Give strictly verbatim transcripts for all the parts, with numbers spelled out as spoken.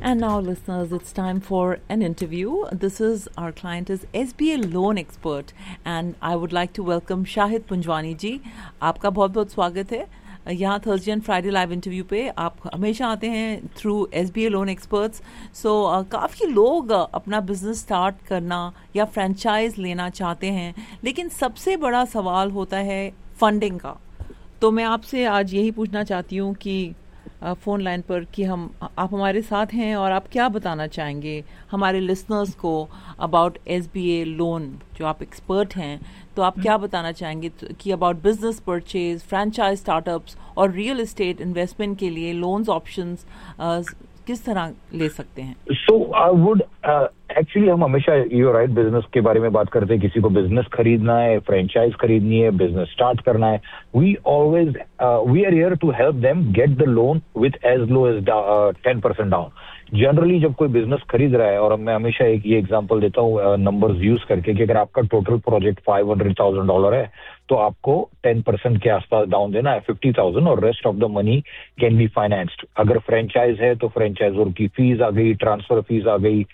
And now, listeners, it's time for an interview. This is, our client is S B A loan expert, and I would like to welcome Shahid Punjwani जी. आपका बहुत बहुत स्वागत है यहाँ Thursday and Friday live interview पे. आप हमेशा आते हैं थ्रू एस बी ए लोन एक्सपर्ट्स. सो काफ़ी लोग uh, अपना बिजनेस स्टार्ट करना या फ्रेंचाइज लेना चाहते हैं, लेकिन सबसे बड़ा सवाल होता है फंडिंग का. तो मैं आपसे आज यही पूछना चाहती हूँ कि फ़ोन लाइन पर कि हम आप हमारे साथ हैं और आप क्या बताना चाहेंगे हमारे लिसनर्स को about S B A loan, जो आप एक्सपर्ट हैं. तो आप क्या बताना चाहेंगे कि about business purchase, franchise startups और रियल एस्टेट इन्वेस्टमेंट के लिए लोन्स ऑप्शंस किस तरह ले सकते हैं? सो आई वुड एक्चुअली हम हमेशा यू राइट बिजनेस के बारे में बात करते हैं. किसी को बिजनेस खरीदना है, फ्रेंचाइज खरीदनी है, बिजनेस स्टार्ट करना है, we always we are here to help them get the loan with as low as ten percent down. Generally जब कोई बिजनेस खरीद रहा है, और मैं हमेशा एक ये एग्जांपल देता हूँ नंबर्स यूज करके, कि अगर आपका total project five hundred thousand dollar है तो आपको टेन परसेंट के आसपास डाउन देना है, फिफ्टी थाउजेंड, और rest of the money can be financed. अगर फ्रेंचाइज है तो फ्रेंचाइजर की फीस आ गई, ट्रांसफर फीस आ गई,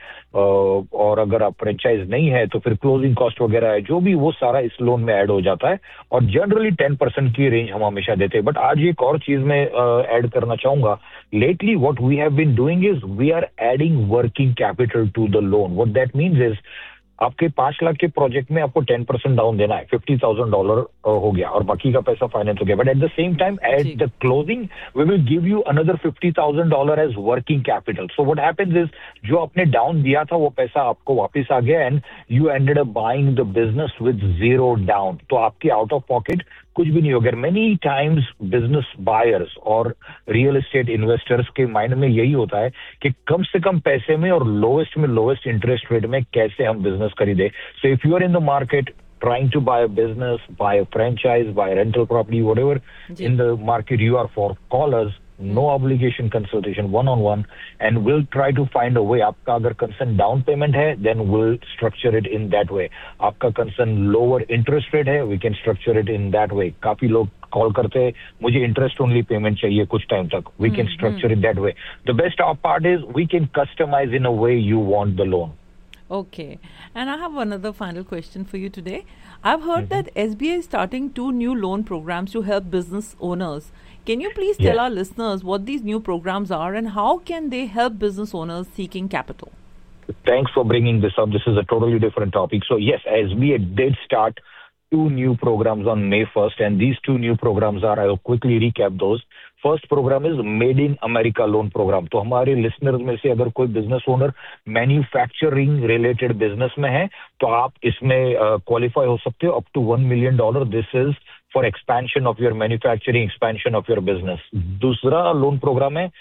और अगर आप फ्रेंचाइज नहीं है तो फिर क्लोजिंग कॉस्ट वगैरह है, जो भी, वो सारा इस लोन में ऐड हो जाता है. और जनरली टेन परसेंट की रेंज हम हमेशा देते हैं. बट आज एक और चीज मैं ऐड करना चाहूंगा. Lately what we have been doing is we are adding working capital to the loan. What that means is आपके पांच लाख के प्रोजेक्ट में आपको टेन परसेंट डाउन देना है, फिफ्टी थाउजेंड डॉलर हो गया, और बाकी का पैसा फाइनेंस हो गया. But at the same time at the closing we will give you another fifty thousand dollar as working capital. So what happens is जो आपने डाउन दिया था वो पैसा आपको वापस आ गया, and you ended up buying the business with zero down. तो आपकी आउट ऑफ पॉकेट कुछ भी नहीं हो गया. मेनी टाइम्स बिजनेस बायर्स और रियल एस्टेट इन्वेस्टर्स के माइंड में यही होता है कि कम से कम पैसे में और लोएस्ट में लोएस्ट इंटरेस्ट रेट में कैसे हम बिजनेस खरीदे. So if you are in the market trying to buy a business, buy a franchise, buy a rental property, whatever in the market you are for, call us. No obligation consultation, one on one, and we'll try to find a way. आपका अगर concern down payment है, then we'll structure it in that way. आपका concern lower interest rate है, we can structure it in that way. काफी लोग call करते हैं, मुझे इंटरेस्ट ओनली पेमेंट चाहिए कुछ टाइम तक. We can structure it that way. The best part is we can customize in a way you want the loan. Okay, and I have another final question for you today. I've heard mm-hmm. that S B A is starting two new loan programs to help business owners. Can you please tell yes. our listeners what these new programs are and how can they help business owners seeking capital? Thanks for bringing this up. This is a totally different topic. So yes, S B A did start two new programs on May first, and these two new programs are, I'll quickly recap those. First programme is made in America loan programme. तो हमारे listeners में से अगर कोई business owner manufacturing related business में है तो आप इसमें क्वालिफाई uh, हो सकते हो up to one million dollar. This is for expansion of your manufacturing, expansion of your business. दूसरा लोन प्रोग्राम है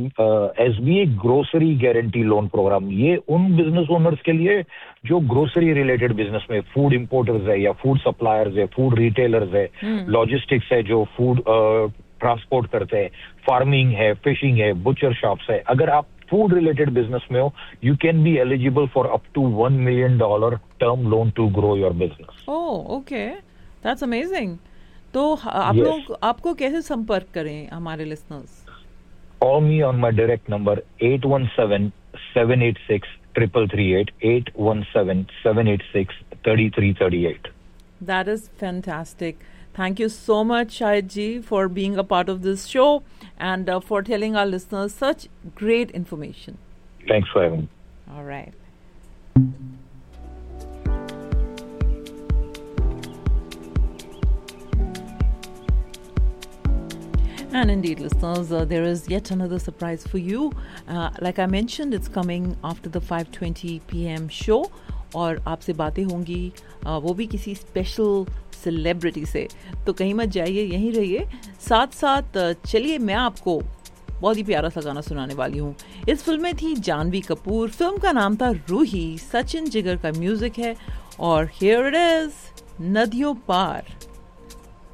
एस बी ए ग्रोसरी गारंटी लोन प्रोग्राम. ये उन बिजनेस ओनर्स के लिए जो ग्रोसरी रिलेटेड बिजनेस में, फूड इंपोर्टर्स है या फूड सप्लायर्स है, फूड रिटेलर्स है, लॉजिस्टिक्स है जो फूड ट्रांसपोर्ट करते हैं, फार्मिंग है, फिशिंग है, बुचर शॉप्स है. अगर आप फूड रिलेटेड बिजनेस में हो, you can be eligible for up to one million dollar term loan to grow your business. Oh, okay, that's amazing. तो आप लोग yes. आपको कैसे संपर्क करें हमारे listeners? Call me on my direct number eight one seven, seven eight six, three three three eight, eight one seven, seven eight six, three three three eight. That is fantastic. Thank you so much, Shahid ji, for being a part of this show and uh, for telling our listeners such great information. Thanks for having me. All right. And indeed, listeners, uh, there is yet another surprise for you. Uh, like I mentioned, it's coming after the five twenty p.m. show. और आपसे बातें होंगी uh, वो भी किसी special celebrity से. तो कहीं मत जाइए, यहीं रहिए. साथ साथ uh, चलिए मैं आपको बहुत ही प्यारा सा गाना सुनाने वाली हूँ. इस फिल्म में थी जानवी कपूर. फिल्म का नाम था रूही. सचिन जिगर का म्यूजिक है और हियर इट इज, नदियों पार.